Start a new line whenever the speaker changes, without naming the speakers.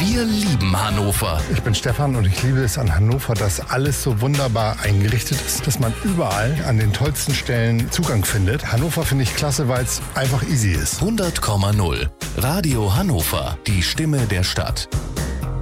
Wir lieben Hannover.
Ich bin Stefan und ich liebe es an Hannover, dass alles so wunderbar eingerichtet ist, dass man überall an den tollsten Stellen Zugang findet. Hannover finde ich klasse, weil es einfach easy ist.
100,0. Radio Hannover, die Stimme der Stadt.